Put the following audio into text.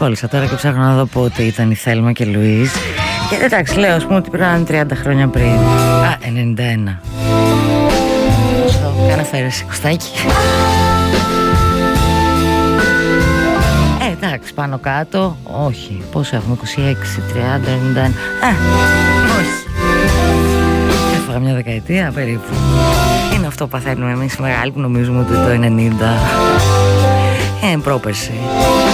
κόλλησα τώρα και ψάχνω να δω πότε ήταν η Θέλμα και Λουίς. Και εντάξει, λέω ας πούμε ότι πρέπει να είναι 30 χρόνια πριν. Α, 91. Κάνε αφαίρεση, Κωστάκη. Εντάξει, πάνω κάτω, όχι. Πόσο έχουμε, 26, 30, 91. Όχι. Έφαγα μια δεκαετία περίπου. Είναι αυτό που παθαίνουμε εμείς οι μεγάλοι που νομίζουμε ότι το 90 πρόπερση.